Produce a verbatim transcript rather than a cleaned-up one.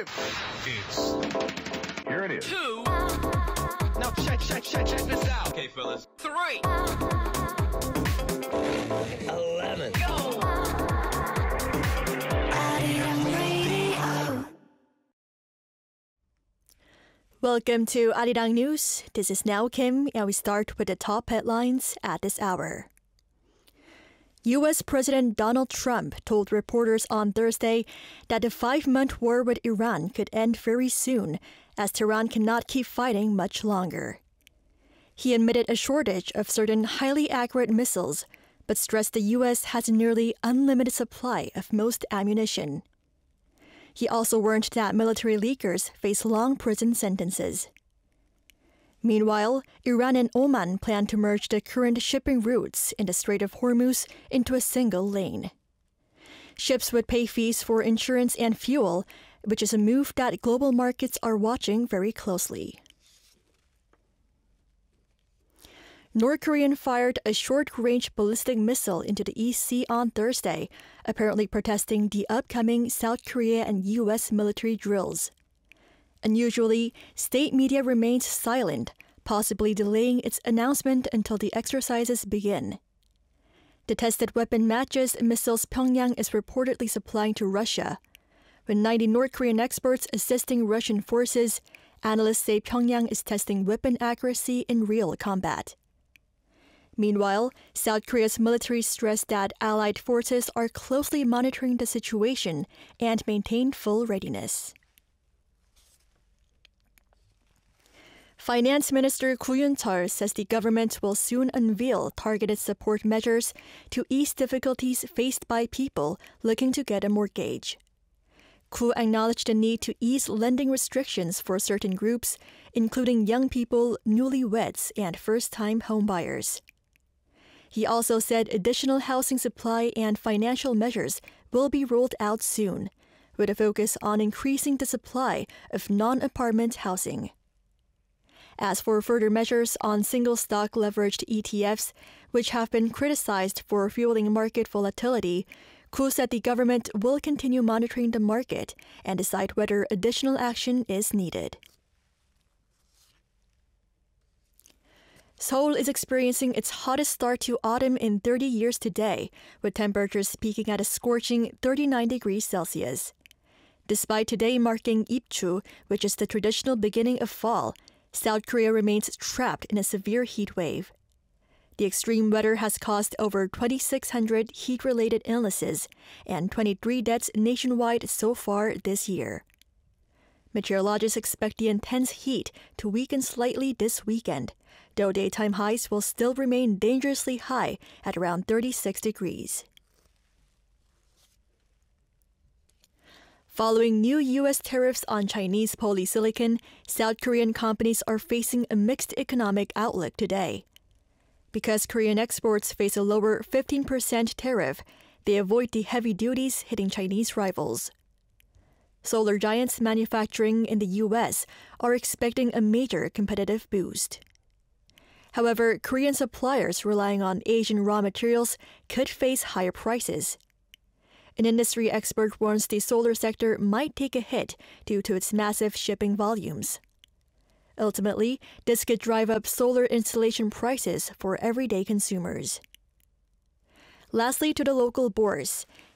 him. It's... Here it is. Two. Now check, check, check, check this out. Okay, fellas. Three. Eleven. Go. Welcome to Arirang News. This is Now Kim, and we start with the top headlines at this hour. U S President Donald Trump told reporters on Thursday that the five-month war with Iran could end very soon, as Tehran cannot keep fighting much longer. He admitted a shortage of certain highly accurate missiles, but stressed the U S has a nearly unlimited supply of most ammunition. He also warned that military leakers face long prison sentences. Meanwhile, Iran and Oman plan to merge the current shipping routes in the Strait of Hormuz into a single lane. Ships would pay fees for insurance and fuel, which is a move that global markets are watching very closely. North Korea fired a short-range ballistic missile into the East Sea on Thursday, apparently protesting the upcoming South Korea and U S military drills. Unusually, state media remains silent, possibly delaying its announcement until the exercises begin. The tested weapon matches missiles Pyongyang is reportedly supplying to Russia. With ninety North Korean experts assisting Russian forces, analysts say Pyongyang is testing weapon accuracy in real combat. Meanwhile, South Korea's military stressed that allied forces are closely monitoring the situation and maintain full readiness. Finance Minister Koo Yoon-chol says the government will soon unveil targeted support measures to ease difficulties faced by people looking to get a mortgage. Koo acknowledged the need to ease lending restrictions for certain groups, including young people, newlyweds, and first-time homebuyers. He also said additional housing supply and financial measures will be rolled out soon, with a focus on increasing the supply of non-apartment housing. As for further measures on single-stock leveraged E T Fs, which have been criticized for fueling market volatility, Koo said the government will continue monitoring the market and decide whether additional action is needed. Seoul is experiencing its hottest start to autumn in thirty years today, with temperatures peaking at a scorching thirty-nine degrees Celsius. Despite today marking Ipchu, which is the traditional beginning of fall, South Korea remains trapped in a severe heat wave. The extreme weather has caused over twenty-six hundred heat-related illnesses and twenty-three deaths nationwide so far this year. Meteorologists expect the intense heat to weaken slightly this weekend, though daytime highs will still remain dangerously high at around thirty-six degrees. Following new U S tariffs on Chinese polysilicon, South Korean companies are facing a mixed economic outlook today. Because Korean exports face a lower fifteen percent tariff, they avoid the heavy duties hitting Chinese rivals. Solar giants manufacturing in the U S are expecting a major competitive boost. However, Korean suppliers relying on Asian raw materials could face higher prices. An industry expert warns the solar sector might take a hit due to its massive shipping volumes. Ultimately, this could drive up solar installation prices for everyday consumers. Lastly, to the local bourse.